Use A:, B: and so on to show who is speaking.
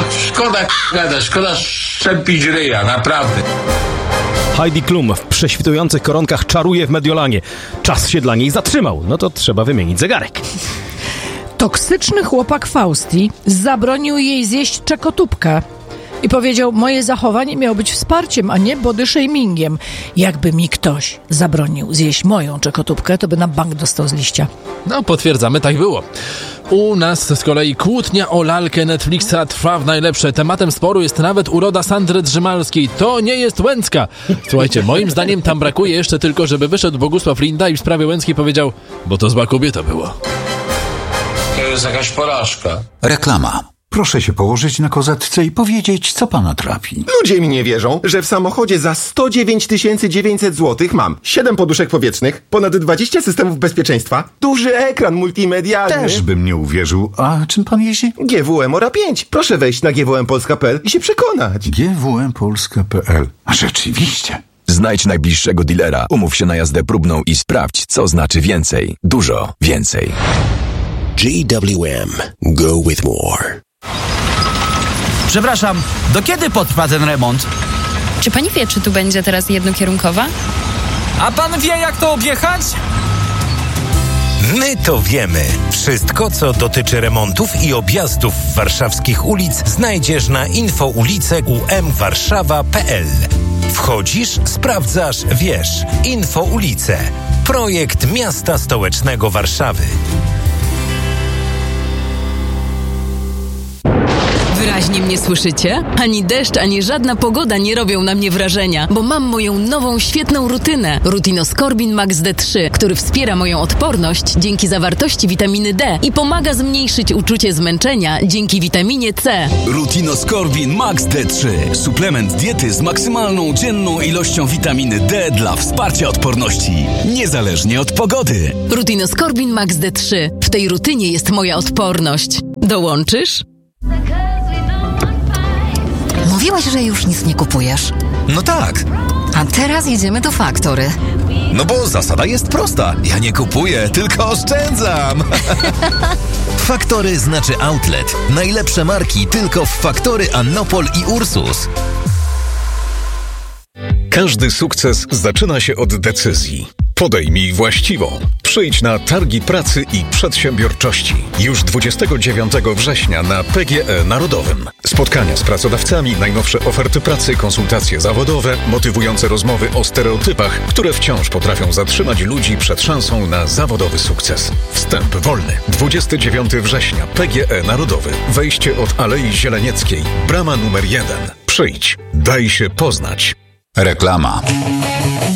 A: Szkoda gadać, szkoda szczepić ryja, naprawdę.
B: Heidi Klum w prześwitujących koronkach czaruje w Mediolanie. Czas się dla niej zatrzymał. No to trzeba wymienić zegarek.
C: Toksyczny chłopak Fausti zabronił jej zjeść czekotubkę i powiedział: moje zachowanie miało być wsparciem, a nie body shamingiem. Jakby mi ktoś zabronił zjeść moją czekotubkę, to by na bank dostał z liścia.
D: No, potwierdzamy, tak było. U nas z kolei kłótnia o lalkę Netflixa trwa w najlepsze. Tematem sporu jest nawet uroda Sandry Drzymalskiej. To nie jest Łęcka. Słuchajcie, moim zdaniem tam brakuje jeszcze tylko, żeby wyszedł Bogusław Linda i w sprawie Łęckiej powiedział: bo to zła kobieta była.
A: To jest jakaś porażka.
E: Reklama. Proszę się położyć na kozetce i powiedzieć, co pana trapi.
F: Ludzie mi nie wierzą, że w samochodzie za 109 900 zł mam 7 poduszek powietrznych, ponad 20 systemów bezpieczeństwa, duży ekran multimedialny.
E: Też bym nie uwierzył. A czym pan jeździ?
F: GWM Ora 5. Proszę wejść na gwmpolska.pl i się przekonać.
E: gwmpolska.pl. A rzeczywiście.
G: Znajdź najbliższego dealera, umów się na jazdę próbną i sprawdź, co znaczy więcej. Dużo więcej.
H: GWM. Go with more.
I: Przepraszam, do kiedy potrwa ten remont?
J: Czy pani wie, czy tu będzie teraz jednokierunkowa?
I: A pan wie, jak to objechać?
K: My to wiemy. Wszystko, co dotyczy remontów i objazdów warszawskich ulic, znajdziesz na infoulice.umwarszawa.pl. Wchodzisz, sprawdzasz, wiesz. Infoulice. Projekt Miasta Stołecznego Warszawy.
L: Wyraźnie mnie słyszycie? Ani deszcz, ani żadna pogoda nie robią na mnie wrażenia, bo mam moją nową, świetną rutynę. Rutinoskorbin Max D3, który wspiera moją odporność dzięki zawartości witaminy D i pomaga zmniejszyć uczucie zmęczenia dzięki witaminie C.
M: Rutinoskorbin Max D3. Suplement diety z maksymalną dzienną ilością witaminy D dla wsparcia odporności, niezależnie od pogody.
L: Rutinoskorbin Max D3. W tej rutynie jest moja odporność. Dołączysz?
N: Mówiłaś, że już nic nie kupujesz.
O: No tak.
N: A teraz jedziemy do Faktory.
O: No bo zasada jest prosta. Ja nie kupuję, tylko oszczędzam. Faktory znaczy outlet. Najlepsze marki tylko w Faktory, Annopol i Ursus.
P: Każdy sukces zaczyna się od decyzji. Podejmij właściwą. Przyjdź na Targi Pracy i Przedsiębiorczości. Już 29 września na PGE Narodowym. Spotkania z pracodawcami, najnowsze oferty pracy, konsultacje zawodowe, motywujące rozmowy o stereotypach, które wciąż potrafią zatrzymać ludzi przed szansą na zawodowy sukces. Wstęp wolny. 29 września PGE Narodowy. Wejście od Alei Zielenieckiej. Brama numer 1. Przyjdź. Daj się poznać.
E: Reklama.